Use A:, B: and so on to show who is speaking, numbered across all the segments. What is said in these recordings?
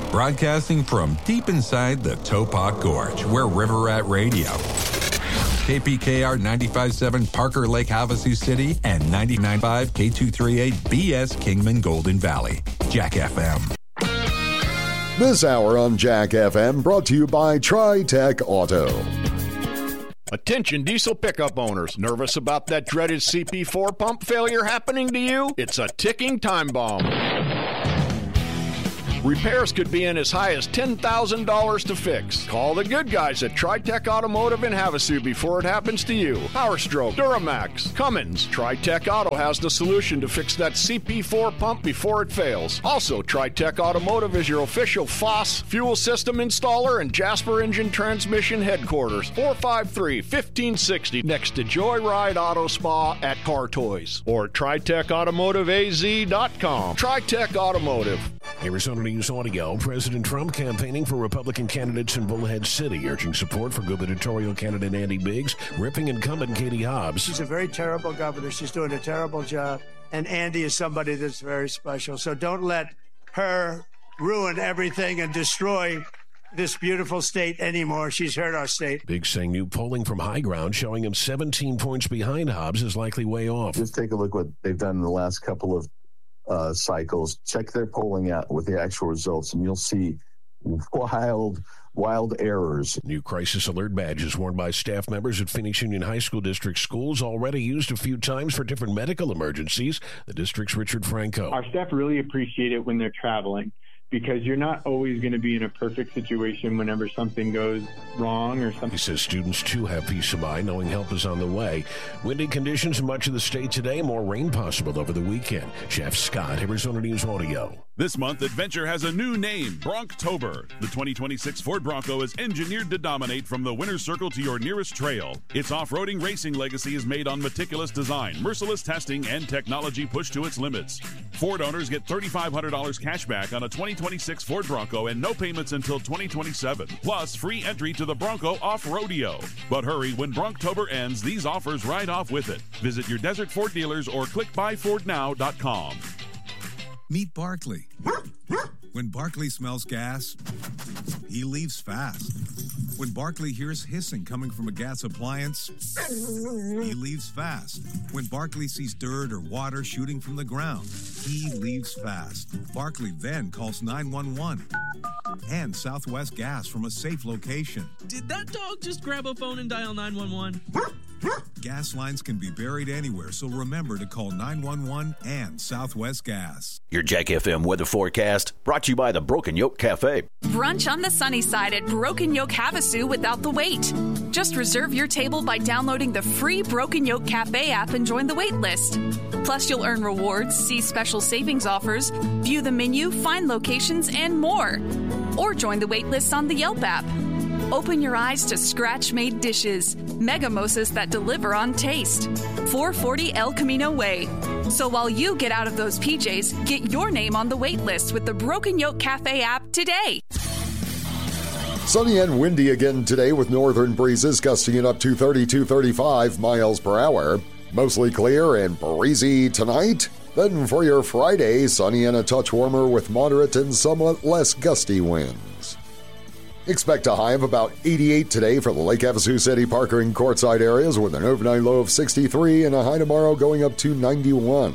A: Broadcasting from deep inside the Topop Gorge, we're River Rat Radio. KPKR 95.7 Parker Lake, Havasu City, and 99.5 K238 BS Kingman Golden Valley. Jack FM.
B: This hour on Jack FM brought to you by TriTech Auto.
C: Attention diesel pickup owners. Nervous about that dreaded CP4 pump failure happening to you? It's a ticking time bomb. Repairs could be in as high as $10,000 to fix. Call the good guys at TriTech Automotive in Havasu before it happens to you. PowerStroke, Duramax, Cummins. TriTech Auto has the solution to fix that CP4 pump before it fails. Also, TriTech Automotive is your official FOSS fuel system installer and Jasper Engine Transmission headquarters. 453-1560 next to Joyride Auto Spa at Car Toys. Or TriTechAutomotiveAZ.com. TriTech Automotive.
D: Arizona News Audio. President Trump campaigning for Republican candidates in Bullhead City, urging support for gubernatorial candidate Andy Biggs, ripping incumbent Katie Hobbs.
E: She's a very terrible governor. She's doing a terrible job. And Andy is somebody that's very special. So don't let her ruin everything and destroy this beautiful state anymore. She's hurt our state.
D: Biggs saying new polling from High Ground showing him 17 points behind Hobbs is likely way off.
F: Just take a look what they've done in the last couple of cycles. Check their polling out with the actual results, and you'll see wild errors.
D: New crisis alert badges worn by staff members at Phoenix Union High School District schools, already used a few times for different medical emergencies. The district's Richard Franco.
G: Our staff really appreciate it when they're traveling, because you're not always going to be in a perfect situation whenever something goes wrong or something.
D: He says students, too, have peace of mind knowing help is on the way. Windy conditions in much of the state today. More rain possible over the weekend. Jeff Scott, Arizona News Audio.
H: This month, Adventure has a new name, Bronctober. The 2026 Ford Bronco is engineered to dominate from the winner's circle to your nearest trail. Its off-roading racing legacy is made on meticulous design, merciless testing, and technology pushed to its limits. Ford owners get $3,500 cash back on a 2026 Ford Bronco and no payments until 2027. Plus, free entry to the Bronco Off-Rodeo. But hurry, when Bronctober ends, these offers ride off with it. Visit your Desert Ford dealers or click buyfordnow.com.
I: Meet Barkley. When Barkley smells gas, he leaves fast. When Barkley hears hissing coming from a gas appliance, he leaves fast. When Barkley sees dirt or water shooting from the ground, he leaves fast. Barkley then calls 911 and Southwest Gas from a safe location.
J: Did that dog just grab a phone and dial 911?
I: Gas lines can be buried anywhere, so remember to call 911 and Southwest Gas.
K: Your Jack FM weather forecast brought to you by the Broken Yoke Cafe.
L: Brunch on the sunny side at Broken Yoke Havasu without the wait. Just reserve your table by downloading the free Broken Yoke Cafe app and join the wait list. Plus, you'll earn rewards, see special savings offers, view the menu, find locations, and more. Or join the wait list on the Yelp app. Open your eyes to scratch-made dishes, mega-mimosas that deliver on taste. 440 El Camino Way. So while you get out of those PJs, get your name on the wait list with the Broken Yoke Cafe app today.
B: Sunny and windy again today with northern breezes gusting it up to 35 miles per hour. Mostly clear and breezy tonight. Then for your Friday, sunny and a touch warmer with moderate and somewhat less gusty winds. Expect a high of about 88 today for the Lake Havasu City, Parker, and Quartzsite areas with an overnight low of 63 and a high tomorrow going up to 91.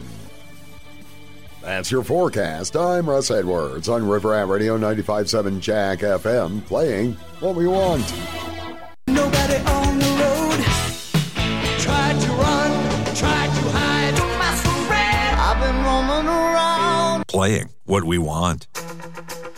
B: That's your forecast. I'm Russ Edwards on River Rat Radio 95.7 Jack FM, playing what we want.
M: Nobody on the road tried to run, tried to hide. Don't mess around. I've been roaming around.
A: Playing what we want.